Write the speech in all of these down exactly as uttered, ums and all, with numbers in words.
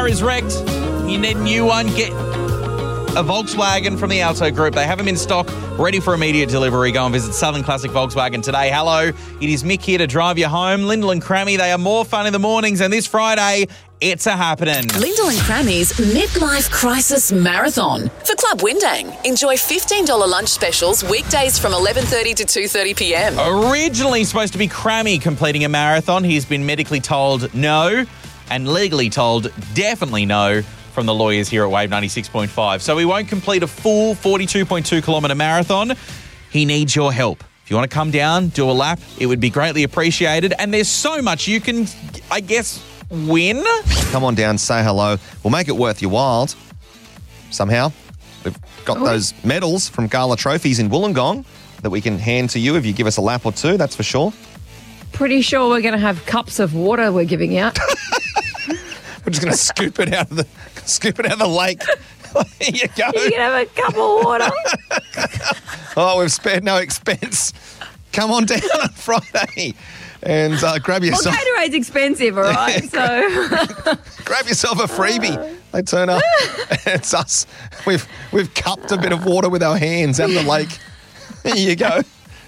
is wrecked. You need a new one. Get a Volkswagen from the Alto Group. They have them in stock, ready for immediate delivery. Go and visit Southern Classic Volkswagen today. Hello, it is Mick here to drive you home. Lyndall and Crammy, they are more fun in the mornings, and this Friday, it's a happening. Lyndall and Crammy's Midlife Crisis Marathon. For Club Windang, enjoy fifteen dollars lunch specials weekdays from eleven thirty to two thirty p m. Originally supposed to be Crammy completing a marathon. He's been medically told no and legally told definitely no from the lawyers here at Wave ninety-six point five. So he won't complete a full forty-two point two kilometre marathon. He needs your help. If you want to come down, do a lap, it would be greatly appreciated. And there's so much you can, I guess, win. Come on down, say hello. We'll make it worth your while somehow. We've got Oh. those medals from Gala Trophies in Wollongong that we can hand to you if you give us a lap or two, that's for sure. Pretty sure we're going to have cups of water we're giving out. We're just going to scoop it out of the scoop it out of the lake. Here you go. You can have a cup of water. Oh, we've spared no expense. Come on down on Friday and uh, grab Well, yourself Gatorade's expensive, all right? So grab yourself a freebie. They turn up. It's us. We've we've cupped a bit of water with our hands out of the lake. Here you go.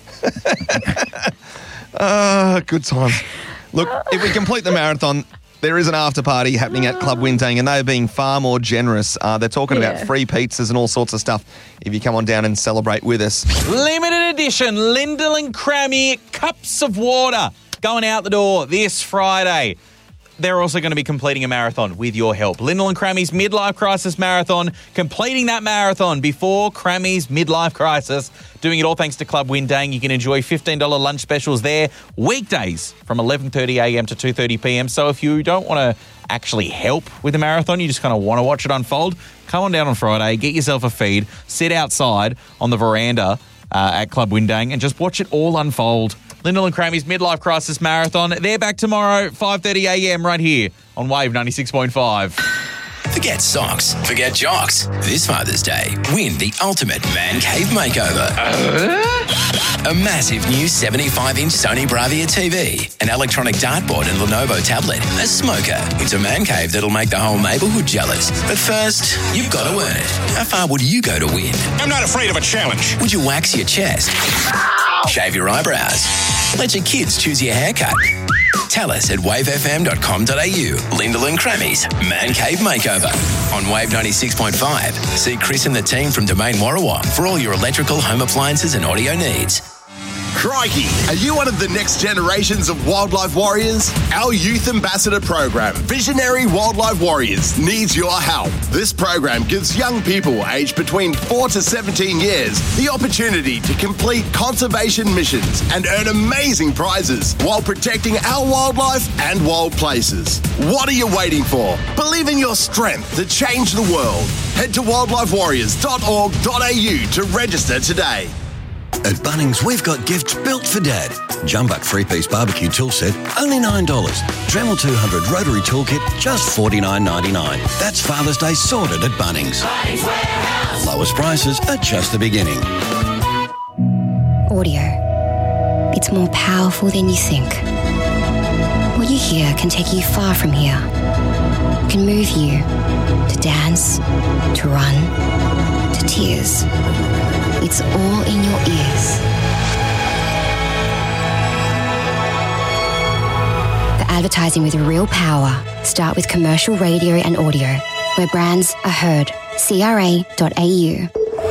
Ah, good times. Look, if we complete the marathon, there is an after party happening at Club Windang, and they're being far more generous. Uh, they're talking Yeah. about free pizzas and all sorts of stuff if you come on down and celebrate with us. Limited edition Lyndall and Crammy cups of water going out the door this Friday. They're also going to be completing a marathon with your help. Lyndall and Crammy's Midlife Crisis Marathon, completing that marathon before Crammy's Midlife Crisis. Doing it all thanks to Club Windang. You can enjoy fifteen dollars lunch specials there weekdays from eleven thirty a m to two thirty p m. So if you don't want to actually help with the marathon, you just kind of want to watch it unfold, come on down on Friday, get yourself a feed, sit outside on the veranda uh, at Club Windang and just watch it all unfold. Lyndall and Crammy's Midlife Crisis Marathon. They're back tomorrow, five thirty a m right here on Wave ninety-six point five. Forget socks, forget jocks. This Father's Day, win the ultimate man cave makeover. A massive new seventy-five inch Sony Bravia T V, an electronic dartboard and Lenovo tablet, a smoker. It's a man cave that'll make the whole neighbourhood jealous. But first, you've got to earn it. How far would you go to win? I'm not afraid of a challenge. Would you wax your chest? Shave your eyebrows? Let your kids choose your haircut? Tell us at wave f m dot com dot a u. Lyndall and Crammy's Man Cave Makeover. On Wave ninety-six point five, see Chris and the team from Domain Warrawong for all your electrical, home appliances and audio needs. Crikey, are you one of the next generations of wildlife warriors? Our youth ambassador program, Visionary Wildlife Warriors, needs your help. This program gives young people aged between four to seventeen years the opportunity to complete conservation missions and earn amazing prizes while protecting our wildlife and wild places. What are you waiting for? Believe in your strength to change the world. Head to wildlife warriors dot org dot a u to register today. At Bunnings, we've got gifts built for Dad. Jumbuck three-piece barbecue tool set, only nine dollars. Dremel two hundred rotary toolkit, just forty-nine ninety-nine. That's Father's Day sorted at Bunnings. Bunnings Warehouse. Lowest prices are just the beginning. Audio. It's more powerful than you think. What you hear can take you far from here. It can move you to dance, to run, to tears. It's all in your ears. For advertising with real power, start with commercial radio and audio, where brands are heard. C R A dot A U.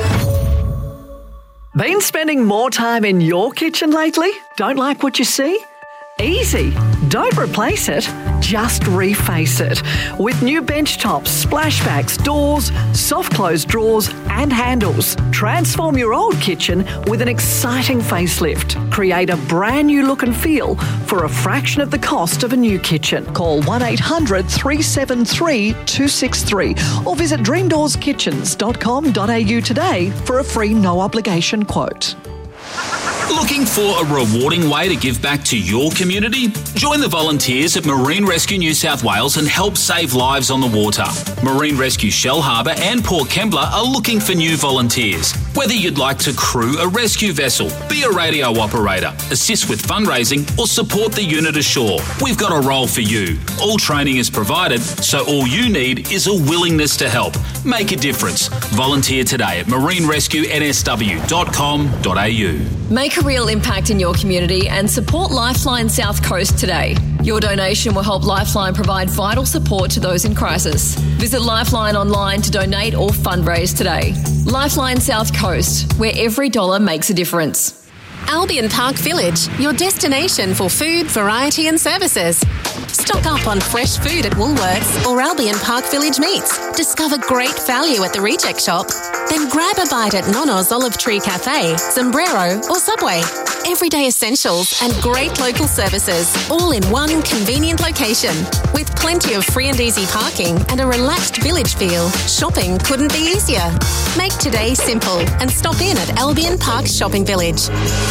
Been spending more time in your kitchen lately? Don't like what you see? Easy. Don't replace it, just reface it. With new bench tops, splashbacks, doors, soft close drawers and handles. Transform your old kitchen with an exciting facelift. Create a brand new look and feel for a fraction of the cost of a new kitchen. Call one eight hundred three seven three two six three or visit dream doors kitchens dot com dot a u today for a free no obligation quote. Looking for a rewarding way to give back to your community? Join the volunteers at Marine Rescue New South Wales and help save lives on the water. Marine Rescue Shell Harbour and Port Kembla are looking for new volunteers. Whether you'd like to crew a rescue vessel, be a radio operator, assist with fundraising or support the unit ashore, we've got a role for you. All training is provided, so all you need is a willingness to help. Make a difference. Volunteer today at marine rescue n s w dot com dot a u. Make a real impact in your community and support Lifeline South Coast today. Your donation will help Lifeline provide vital support to those in crisis. Visit Lifeline online to donate or fundraise today. Lifeline South Coast, where every dollar makes a difference. Albion Park Village, your destination for food, variety and services. Stock up on fresh food at Woolworths or Albion Park Village Meats. Discover great value at the Reject Shop. Then grab a bite at Nono's Olive Tree Cafe, Sombrero or Subway. Everyday essentials and great local services, all in one convenient location. With plenty of free and easy parking and a relaxed village feel, shopping couldn't be easier. Make today simple and stop in at Albion Park Shopping Village.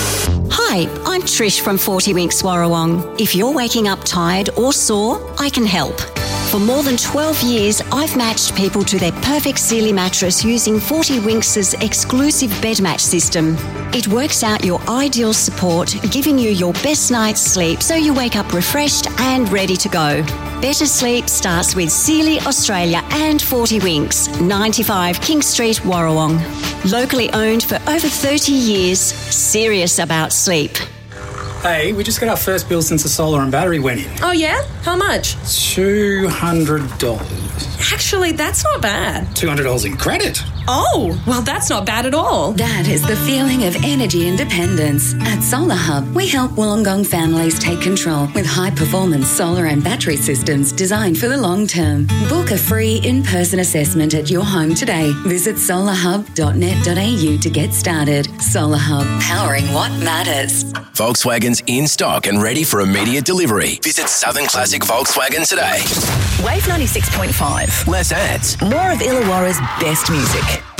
Hi, I'm Trish from forty Winks Warrawong. If you're waking up tired or sore, I can help. For more than twelve years, I've matched people to their perfect Sealy mattress using forty Winks' exclusive bed match system. It works out your ideal support, giving you your best night's sleep so you wake up refreshed and ready to go. Better sleep starts with Sealy Australia and forty Winks, ninety-five King Street, Warrawong. Locally owned for over thirty years, serious about sleep. Hey, we just got our first bill since the solar and battery went in. Oh, yeah? How much? two hundred dollars. Actually, that's not bad. two hundred dollars in credit. Oh, well, that's not bad at all. That is the feeling of energy independence. At Solar Hub, we help Wollongong families take control with high-performance solar and battery systems designed for the long term. Book a free in-person assessment at your home today. Visit solar hub dot net dot a u to get started. Solar Hub, powering what matters. Volkswagen's in stock and ready for immediate delivery. Visit Southern Classic Volkswagen today. Wave ninety-six point five. Less ads. More of Illawarra's best music.